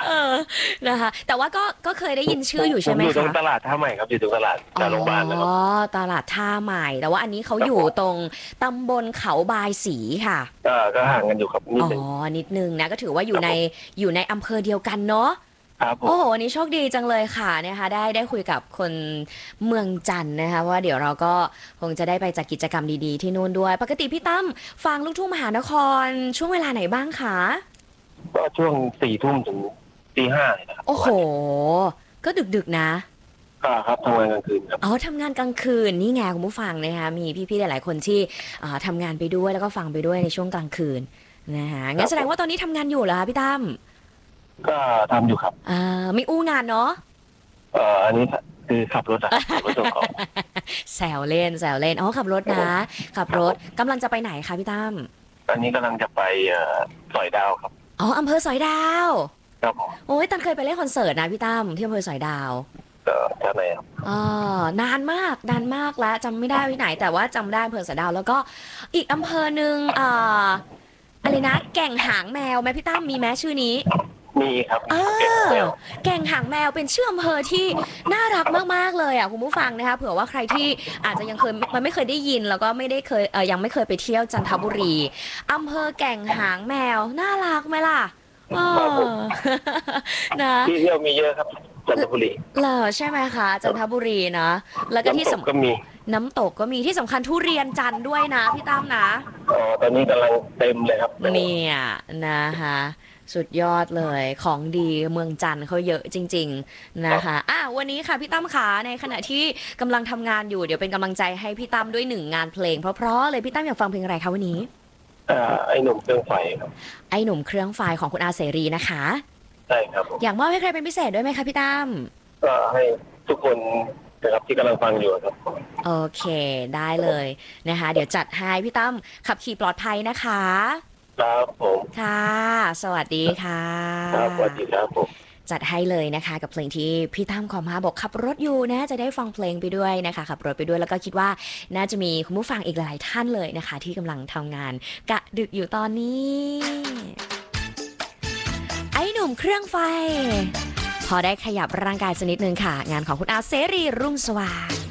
เออนะคะแต่ว่าก็เคยได้ยินชื่ออยู่ผใช่ไหมมอยู่ตรงคะตลาดท่าใหม่ครับอยู่ตรงตลาดอ๋อจากโรงพยาบาลนะครับตลาดท่าใหม่แต่ว่าอันนี้เขาครับผมอยู่ตรงตำบลเขาบายศรีค่ะก็ห่างกันอยู่ครับนิอ๋อดหนึ่งนิดนึงนะก็ถือว่าอคยู่ในรับผมอยู่ในอำเภอเดียวกันเนาะครับผมโอ้โหวันนี้โชคดีจังเลยค่ะนะคะได้คุยกับคนเมืองจันทร์นะคะว่าเดี๋ยวเราก็คงจะได้ไปจัดกิจกรรมดีๆที่นู่นด้วยปกติพี่ตั้มฟังลูกทุ่งมหานครช่วงเวลาไหนบ้างคะก็ช่วง4 ทุ่มถึงตี 5เลยนะครับโอ้โหก็ดึกๆนะก็ครับทำงานกลางคืนครับอ๋อทำงานกลางคืนนี่ไงคุณผู้ฟังนะคะมีพี่ๆหลายๆคนที่ทำงานไปด้วยแล้วก็ฟังไปด้วยในช่วงกลางคืนนะคะคงั้นแสดงรับผมว่าตอนนี้ทำงานอยู่เหรอคะพี่ตั้มก็ทำอยู่ครับไม่อู้งานเนาะอันนี้คือขับรถอะครับขับรถส่งของแซวเล่นแซวเล่นอ๋อขับรถนะขับรถครับผมกำลังจะไปไหนคะพี่ตั้มตอนนี้กำลังจะไปสอยดาวครับอ๋ออำเภอสอยดาวครับผมโอ้ยตันเคยไปเล่นคอนเสิร์ตนะพี่ตั้มที่อำเภอสอยดาวจะไหนครับนานมากนานมากแล้วจำไม่ได้ที่ไหนแต่ว่าจำได้อำเภอสอยดาวแล้วก็อีกอำเภอหนึ่งอะไรนะแก่งหางแมวไหมพี่ตั้มมีไหมชื่อนี้มีครับเอเก็บอแมวแก่งหางแมวเป็นชื่ออำเภอที่น่ารักมากๆเลยอ่ะคุณผู้ฟังนะคะเผื่อว่าใครที่อาจจะยังเคยมันไม่เคยได้ยินแล้วก็ไม่ได้เคยยังไม่เคยไปเที่ยวจันทบุรีอำเภอแก่งหางแมวน่ารักไหมล่ะเอครับผอมนะที่เที่ยวมีเยอะครับจันทบุรีเหรอใช่ไหมคะจันทบุรีนะแล้วก็ที่น้ำตกก็มีน้ำตกก็มีที่สำคัญทุเรียนจันทร์ด้วยนะพี่ตั้มนะตอนนี้กำลังเต็มเลยครับเนี่ยนะคะสุดยอดเลยของดีเมืองจันทร์เขาเยอะจริงๆนะคะวันนี้ค่ะพี่ตั้มขาในขณะที่กำลังทำงานอยู่เดี๋ยวเป็นกำลังใจให้พี่ตั้มด้วยหนึ่งงานเพลงเพราะๆเลยพี่ตั้มอยากฟังเพลงอะไรคะวันนี้ไอ้หนุ่มเครื่องไฟครับไอ้หนุ่มเครื่องไฟของคุณอาเสรีนะคะใช่ครับผมอยากมอบให้ใครเป็นพิเศษด้วยไหมคะพี่ตั้มก็ให้ทุกคนนะครับที่กำลังฟังอยู่ครับโอเคได้เลยนะคะเดี๋ยวจัดให้พี่ตั้มขับขี่ปลอดภัยนะคะครับผมค่ะสวัสดีค่ครับสะวัสดีครับผมจัดให้เลยนะคะกับเพลงที่พี่ตั้มขอมาบอกขับรถอยู่นะจะได้ฟังเพลงไปด้วยนะคะขับรถไปด้วยแล้วก็คิดว่าน่าจะมีคุณผู้ฟังอีกหลายท่านเลยนะคะที่กำลังทำงานกะดึกอยู่ตอนนี้ไอ้หนุ่มเครื่องไฟพอได้ขยับร่างกายสักนิดนึงค่ะงานของคุณอาเสรีรุ่งสว่าง